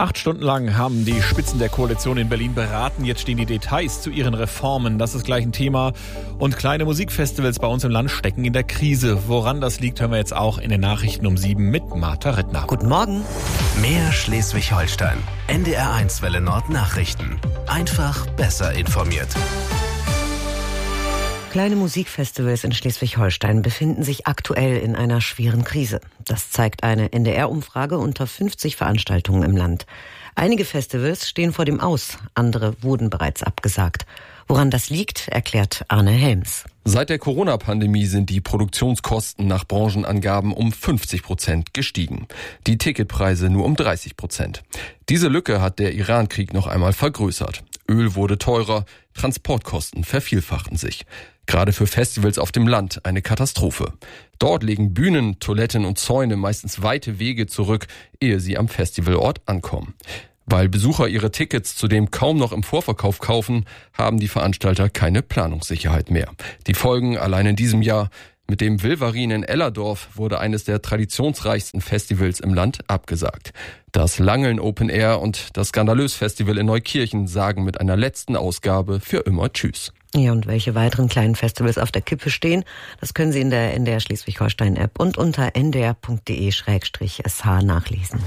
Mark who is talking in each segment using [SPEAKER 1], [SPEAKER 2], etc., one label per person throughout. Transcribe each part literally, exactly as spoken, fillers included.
[SPEAKER 1] Acht Stunden lang haben die Spitzen der Koalition in Berlin beraten. Jetzt stehen die Details zu ihren Reformen. Das ist gleich ein Thema. Und kleine Musikfestivals bei uns im Land stecken in der Krise. Woran das liegt, hören wir jetzt auch in den Nachrichten um sieben mit Martha Rittner.
[SPEAKER 2] Guten Morgen.
[SPEAKER 3] Mehr Schleswig-Holstein. N D R eins Welle Nord Nachrichten. Einfach besser informiert.
[SPEAKER 2] Kleine Musikfestivals in Schleswig-Holstein befinden sich aktuell in einer schweren Krise. Das zeigt eine N D R-Umfrage unter fünfzig Veranstaltungen im Land. Einige Festivals stehen vor dem Aus, andere wurden bereits abgesagt. Woran das liegt, erklärt Arne Helms.
[SPEAKER 4] Seit der Corona-Pandemie sind die Produktionskosten nach Branchenangaben um fünfzig Prozent gestiegen. Die Ticketpreise nur um dreißig Prozent. Diese Lücke hat der Iran-Krieg noch einmal vergrößert. Öl wurde teurer, Transportkosten vervielfachten sich. Gerade für Festivals auf dem Land eine Katastrophe. Dort legen Bühnen, Toiletten und Zäune meistens weite Wege zurück, ehe sie am Festivalort ankommen. Weil Besucher ihre Tickets zudem kaum noch im Vorverkauf kaufen, haben die Veranstalter keine Planungssicherheit mehr. Die Folgen allein in diesem Jahr: Mit dem Wilvarin in Ellerdorf wurde eines der traditionsreichsten Festivals im Land abgesagt. Das Langeln Open Air und das Skandalös Festival in Neukirchen sagen mit einer letzten Ausgabe für immer Tschüss.
[SPEAKER 2] Ja, und welche weiteren kleinen Festivals auf der Kippe stehen, das können Sie in der N D R Schleswig-Holstein-App und unter n d r punkt d e slash s h nachlesen.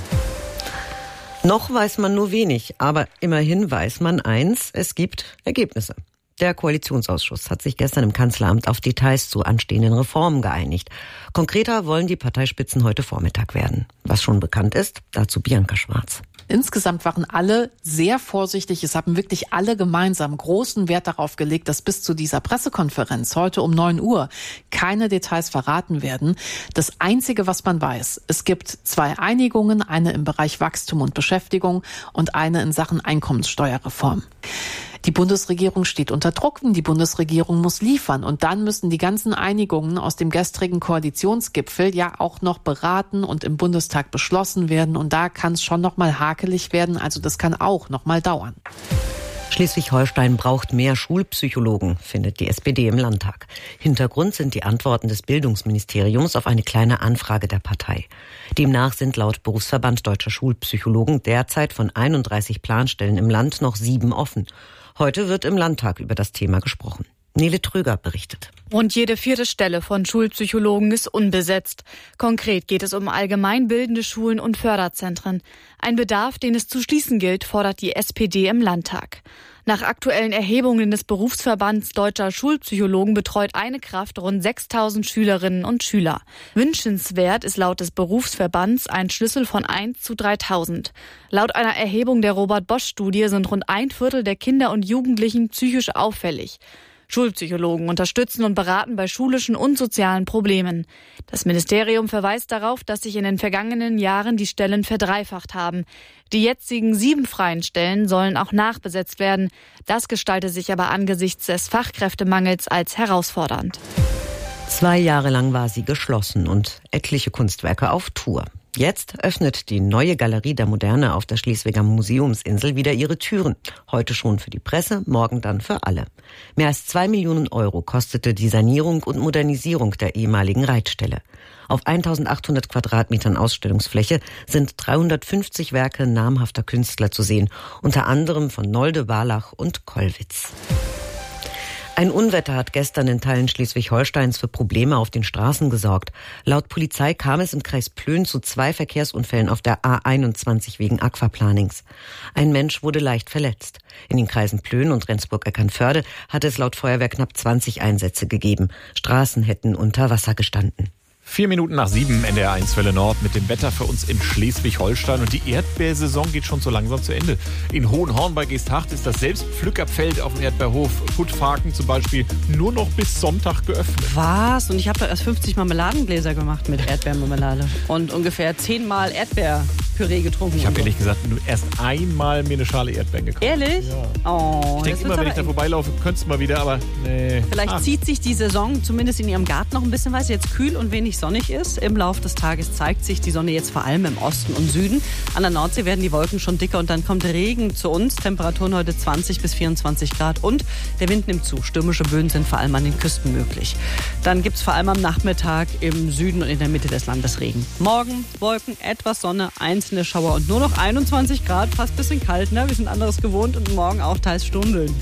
[SPEAKER 2] Noch weiß man nur wenig, aber immerhin weiß man eins: Es gibt Ergebnisse. Der Koalitionsausschuss hat sich gestern im Kanzleramt auf Details zu anstehenden Reformen geeinigt. Konkreter wollen die Parteispitzen heute Vormittag werden. Was schon bekannt ist, dazu Bianca Schwarz.
[SPEAKER 5] Insgesamt waren alle sehr vorsichtig. Es haben wirklich alle gemeinsam großen Wert darauf gelegt, dass bis zu dieser Pressekonferenz heute um neun Uhr keine Details verraten werden. Das Einzige, was man weiß: Es gibt zwei Einigungen, eine im Bereich Wachstum und Beschäftigung und eine in Sachen Einkommenssteuerreform. Die Bundesregierung steht unter Druck, die Bundesregierung muss liefern und dann müssen die ganzen Einigungen aus dem gestrigen Koalitionsgipfel ja auch noch beraten und im Bundestag beschlossen werden und da kann es schon noch mal hakelig werden, also das kann auch noch mal dauern.
[SPEAKER 2] Schleswig-Holstein braucht mehr Schulpsychologen, findet die S P D im Landtag. Hintergrund sind die Antworten des Bildungsministeriums auf eine kleine Anfrage der Partei. Demnach sind laut Berufsverband Deutscher Schulpsychologen derzeit von einunddreißig Planstellen im Land noch sieben offen. Heute wird im Landtag über das Thema gesprochen. Nele Tröger berichtet.
[SPEAKER 6] Rund jede vierte Stelle von Schulpsychologen ist unbesetzt. Konkret geht es um allgemeinbildende Schulen und Förderzentren. Ein Bedarf, den es zu schließen gilt, fordert die S P D im Landtag. Nach aktuellen Erhebungen des Berufsverbands Deutscher Schulpsychologen betreut eine Kraft rund sechstausend Schülerinnen und Schüler. Wünschenswert ist laut des Berufsverbands ein Schlüssel von eins zu dreitausend. Laut einer Erhebung der Robert-Bosch-Studie sind rund ein Viertel der Kinder und Jugendlichen psychisch auffällig. Schulpsychologen unterstützen und beraten bei schulischen und sozialen Problemen. Das Ministerium verweist darauf, dass sich in den vergangenen Jahren die Stellen verdreifacht haben. Die jetzigen sieben freien Stellen sollen auch nachbesetzt werden. Das gestalte sich aber angesichts des Fachkräftemangels als herausfordernd.
[SPEAKER 2] Zwei Jahre lang war sie geschlossen und etliche Kunstwerke auf Tour. Jetzt öffnet die neue Galerie der Moderne auf der Schleswiger Museumsinsel wieder ihre Türen. Heute schon für die Presse, morgen dann für alle. Mehr als zwei Millionen Euro kostete die Sanierung und Modernisierung der ehemaligen Reitstelle. Auf eintausendachthundert Quadratmetern Ausstellungsfläche sind dreihundertfünfzig Werke namhafter Künstler zu sehen, unter anderem von Nolde, Barlach und Kollwitz. Ein Unwetter hat gestern in Teilen Schleswig-Holsteins für Probleme auf den Straßen gesorgt. Laut Polizei kam es im Kreis Plön zu zwei Verkehrsunfällen auf der A einundzwanzig wegen Aquaplanings. Ein Mensch wurde leicht verletzt. In den Kreisen Plön und Rendsburg-Eckernförde hatte es laut Feuerwehr knapp zwanzig Einsätze gegeben. Straßen hätten unter Wasser gestanden.
[SPEAKER 1] Vier Minuten nach sieben, N D R eins Welle Nord mit dem Wetter für uns in Schleswig-Holstein. Und die Erdbeersaison geht schon so langsam zu Ende. In Hohenhorn bei Geesthacht ist das Selbstpflückerfeld auf dem Erdbeerhof Puttfaken zum Beispiel nur noch bis Sonntag geöffnet.
[SPEAKER 7] Was? Und ich habe da erst fünfzig Marmeladengläser gemacht mit Erdbeermarmelade und ungefähr zehnmal Erdbeerpüree getrunken.
[SPEAKER 1] Ich habe
[SPEAKER 7] so.
[SPEAKER 1] ehrlich gesagt nur erst einmal mir eine Schale Erdbeeren gekauft.
[SPEAKER 7] Ehrlich?
[SPEAKER 1] Ja.
[SPEAKER 7] Oh,
[SPEAKER 1] ich denke immer, wenn ich da vorbeilaufe, könnte es mal wieder, aber nee.
[SPEAKER 7] Vielleicht
[SPEAKER 1] ah.
[SPEAKER 7] zieht sich die Saison zumindest in Ihrem Garten noch ein bisschen, weil es jetzt kühl und wenig sonnig ist. Im Laufe des Tages zeigt sich die Sonne jetzt vor allem im Osten und Süden. An der Nordsee werden die Wolken schon dicker und dann kommt Regen zu uns. Temperaturen heute zwanzig bis vierundzwanzig Grad und der Wind nimmt zu. Stürmische Böen sind vor allem an den Küsten möglich. Dann gibt es vor allem am Nachmittag im Süden und in der Mitte des Landes Regen. Morgen Wolken, etwas Sonne, einzelne wechselnde Schauer und nur noch einundzwanzig Grad, fast ein bisschen kalt, ne? Wir sind anderes gewohnt und morgen auch teils Sturmböen.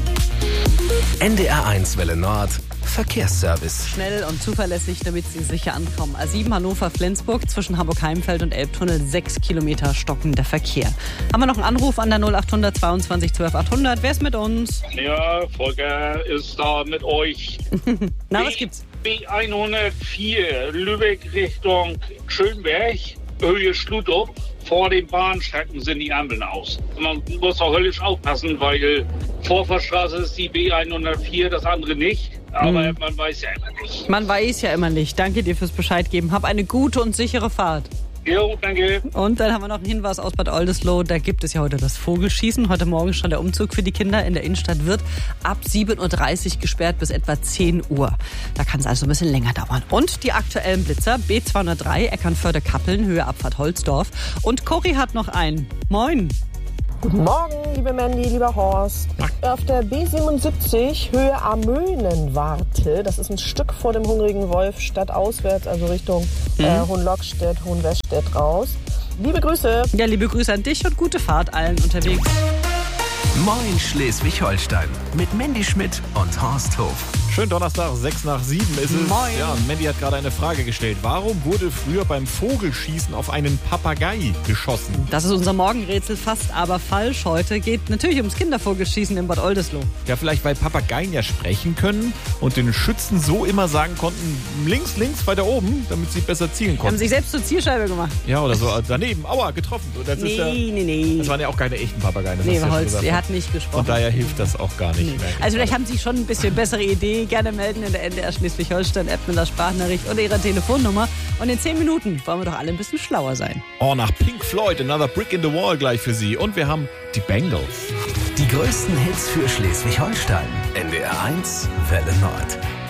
[SPEAKER 3] N D R eins Welle Nord Verkehrsservice.
[SPEAKER 7] Schnell und zuverlässig, damit Sie sicher ankommen. A sieben Hannover-Flensburg zwischen Hamburg-Heimfeld und Elbtunnel, sechs Kilometer stockender Verkehr. Haben wir noch einen Anruf an der null achthundert zweiundzwanzig zwölf achthundert? Wer ist mit uns?
[SPEAKER 8] Ja, Volker ist da mit euch.
[SPEAKER 7] Na, was gibt's?
[SPEAKER 8] B hundertvier, Lübeck Richtung Schönberg, Höhe Schlutup. Vor den Bahnstrecken sind die Ampeln aus. Man muss auch höllisch aufpassen, weil Vorfahrstraße ist die B hundertvier, das andere nicht. Aber hm. man weiß ja immer nicht.
[SPEAKER 7] Man weiß ja immer nicht. Danke dir fürs Bescheid geben. Hab eine gute und sichere Fahrt.
[SPEAKER 8] Jo, danke.
[SPEAKER 7] Und dann haben wir noch einen Hinweis aus Bad Oldesloe. Da gibt es ja heute das Vogelschießen. Heute Morgen schon der Umzug für die Kinder in der Innenstadt wird ab sieben Uhr dreißig gesperrt bis etwa zehn Uhr. Da kann es also ein bisschen länger dauern. Und die aktuellen Blitzer B zweihundertdrei, Eckernförde-Kappeln, Höhe Abfahrt Holzdorf. Und Cory hat noch einen. Moin.
[SPEAKER 9] Guten Morgen, liebe Mandy, lieber Horst. Auf der B siebenundsiebzig, Höhe Amönenwarte, das ist ein Stück vor dem Hungrigen Wolf, stadtauswärts, also Richtung mhm. äh, Hohenlockstedt, Hohenwestedt raus. Liebe Grüße.
[SPEAKER 7] Ja, liebe Grüße an dich und gute Fahrt allen unterwegs.
[SPEAKER 3] Moin Schleswig-Holstein mit Mandy Schmidt und Horst Hof.
[SPEAKER 1] Schönen Donnerstag, sechs nach sieben ist es.
[SPEAKER 7] Moin.
[SPEAKER 1] Ja, Mandy hat gerade eine Frage gestellt. Warum wurde früher beim Vogelschießen auf einen Papagei geschossen?
[SPEAKER 7] Das ist unser Morgenrätsel, fast aber falsch heute. Geht natürlich ums Kindervogelschießen in Bad Oldesloe.
[SPEAKER 1] Ja, vielleicht weil Papageien ja sprechen können und den Schützen so immer sagen konnten, links, links, weiter oben, damit sie besser zielen konnten.
[SPEAKER 7] Haben sich selbst zur Zielscheibe gemacht.
[SPEAKER 1] Ja, oder so daneben. Aua, getroffen. Und das
[SPEAKER 7] nee,
[SPEAKER 1] ist ja,
[SPEAKER 7] nee, nee.
[SPEAKER 1] Das waren ja auch keine echten Papageien. Das
[SPEAKER 7] nee,
[SPEAKER 1] hast du ja
[SPEAKER 7] Holz,
[SPEAKER 1] schon
[SPEAKER 7] er hat nicht gesprochen.
[SPEAKER 1] Von daher hilft das auch gar nicht
[SPEAKER 7] nee.
[SPEAKER 1] mehr.
[SPEAKER 7] Also vielleicht haben Sie schon ein bisschen bessere Idee. Gerne melden in der N D R Schleswig-Holstein-App mit der Sprachnachricht oder Ihrer Telefonnummer. Und in zehn Minuten wollen wir doch alle ein bisschen schlauer sein.
[SPEAKER 1] Oh, nach Pink Floyd, Another Brick in the Wall gleich für Sie. Und wir haben die Bengals.
[SPEAKER 3] Die größten Hits für Schleswig-Holstein. N D R eins Welle Nord.